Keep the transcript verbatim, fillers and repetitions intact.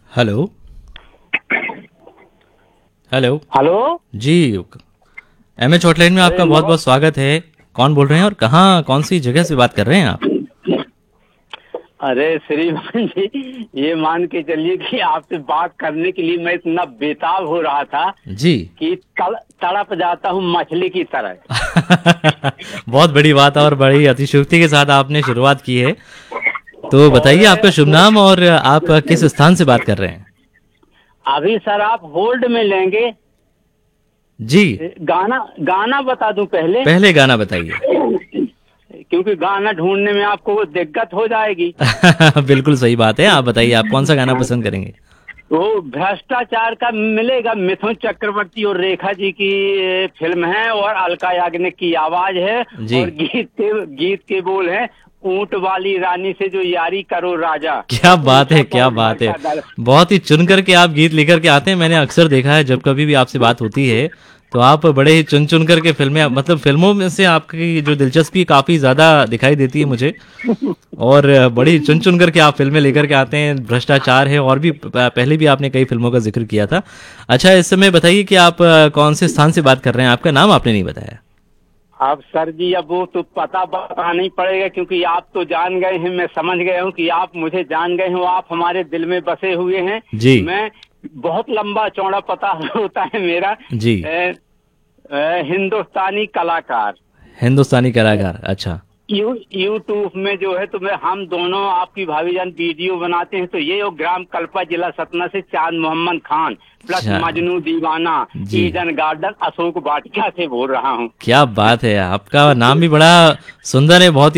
Hello. Hello. Hello जी, M H hotline में अरे आपका बहुत नवा बहुत स्वागत है। कौन बोल रहे हैं और कहाँ, कौन सी जगह से बात कर रहे हैं आप? अरे श्रीमान जी, ये मान के चलिए कि आपसे बात करने के लिए मैं इतना बेताब हो रहा था जी। कि तड़, तड़प जाता हूँ मछली की तरह। बहुत बड़ी बात और बड़ी अतिशयोक्ति के साथ आपने शुरुआत की है। तो और बताइए आपका शुभ नाम और आप किस स्थान से बात कर रहे हैं? अभी सर आप होल्ड में लेंगे। जी, गाना गाना बता दूं पहले, पहले गाना बताइए। क्योंकि गाना ढूंढने में आपको दिक्कत हो जाएगी। बिल्कुल सही बात है, आप बताइए आप कौन सा गाना पसंद करेंगे? वो भ्रष्टाचार का मिलेगा, मिथुन चक्रवर्ती और रेखा जी की फिल्म है और अलका याग्निक की आवाज है। जी। और गीत के गीत के बोल हैं, ऊंट वाली रानी से जो यारी करो राजा, क्या बात है, पूछा क्या कौन घर बात है। का दर। बहुत ही चुन करके आप गीत लेकर के आते हैं। मैंने अक्सर देखा है जब कभी भी आपसे बात होती है तो आप बड़े ही चुन चुन करके फिल्में, मतलब फिल्मों में से आपकी जो दिलचस्पी काफी ज्यादा दिखाई देती है मुझे। और बड़ी चुन चुन करके आप फिल्में लेकर के आते हैं। भ्रष्टाचार है और भी प- पहले भी आपने कई फिल्मों का जिक्र किया था। अच्छा, इस समय बताइए कि आप अ, कौन से स्थान से बात कर रहे हैं? आपका नाम आपने नहीं बताया। अब सर जी, अब वो तो पता बताना ही पड़ेगा, क्योंकि आप तो जान गए हैं, मैं समझ गया हूँ कि आप मुझे जान गए हो, आप हमारे दिल में बसे हुए हैं। जी। मैं बहुत लंबा चौड़ा पता होता है मेरा। जी। ए, ए, हिंदुस्तानी कलाकार। हिंदुस्तानी कलाकार, अच्छा। यू यूट्यूब में जो है, तो मैं हम दोनों आपकी भाभी जान वीडियो बनाते हैं। तो ये और ग्राम कल्पा, जिला सतना से चांद मोहम्मद खान प्लस अच्छा। मजनू दीवाना, जी। ईडन गार्डन, अशोक वाटिका से बोल रहा हूँ। क्या बात है, आपका नाम भी बड़ा सुंदर है, बहुत